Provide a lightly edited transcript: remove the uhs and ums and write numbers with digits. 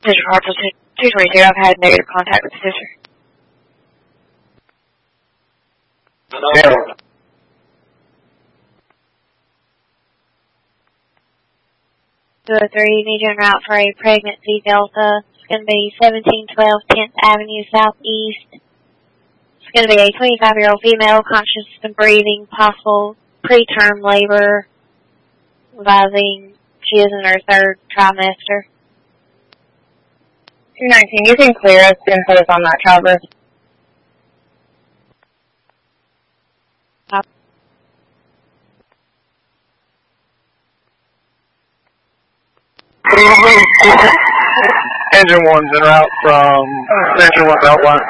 Sister Harper 222, I've had negative contact with the sister. Yeah. The 3, need you en route for a pregnancy Delta. It's going to be 1712 10th Avenue Southeast. It's going to be a 25-year-old female, conscious and breathing, possible preterm labor, advising she is in her 3rd trimester. 219, you can clear us and put us on that cover. Engine 1's en route from Central 1 Beltline.